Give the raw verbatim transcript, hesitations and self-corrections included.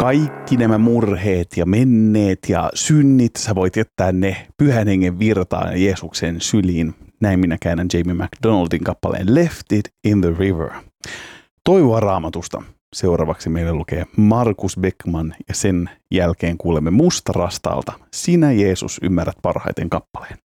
kaikki nämä murheet ja menneet ja synnit, sä voit jättää ne Pyhän Hengen virtaan Jeesuksen syliin. Näin minä käännän Jamie McDonaldin kappaleen Left It in the River. Toivoa Raamatusta. Seuraavaksi meille lukee Markus Beckman ja sen jälkeen kuulemme Musta Rastalta. Sinä Jeesus ymmärrät parhaiten kappaleen.